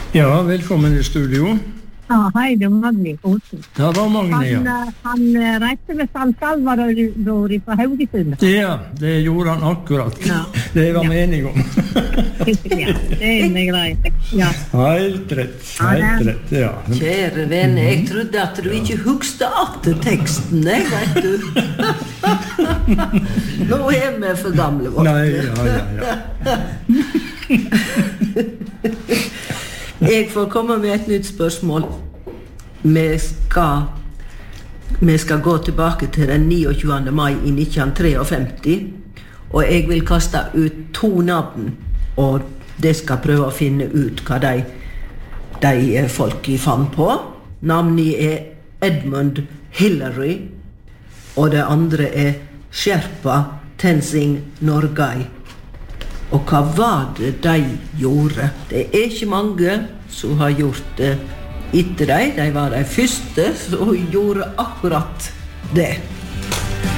Ja, velkommen I studio. Ja, hei, det Magni Olsen. Ja, det Magni, ja. Han reiste med San Salvador fra Haugesund. Ja, det gjorde han akkurat. Ja. Det var meningen om. Ja, det greit. Ja. Helt rett, ja. Kjære venn, jeg trodde at du ikke hugste atter teksten, vet du. Nå vi for gamle vårt. Nei, ja. Jeg får komme med et nytt spørsmål. Vi skal gå tilbake til den 29. mai I 1953, og jeg vil kaste ut 2 navn, og de skal prøve å finne ut hva de folk fant på. Navnet Edmund Hillary, og det andre Sherpa Tenzing Norgay. Og hva var det de gjorde? Det ikke mange som har gjort det etter dem. De var de første som gjorde akkurat det.